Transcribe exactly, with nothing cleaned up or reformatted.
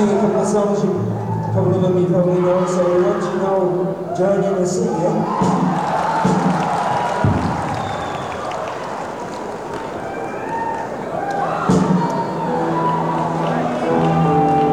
sing a couple of songs. You, a couple of them you probably know. So, what do you know? Join in and sing, yeah?